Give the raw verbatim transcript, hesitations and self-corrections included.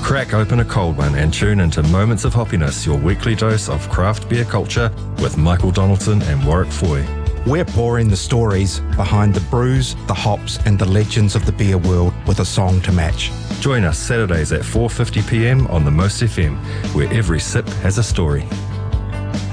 Crack open a cold one and tune into Moments of Hoppiness, your weekly dose of craft beer culture with Michael Donaldson and Warwick Foy. We're pouring the stories behind the brews, the hops and the legends of the beer world with a song to match. Join us Saturdays at four fifty p m on the Most F M, where every sip has a story.